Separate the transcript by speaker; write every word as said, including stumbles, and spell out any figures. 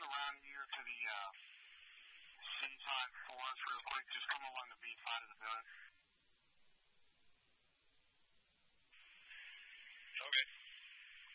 Speaker 1: around here to the uh, Seaside Forest real quick? Just come along the B side of the building.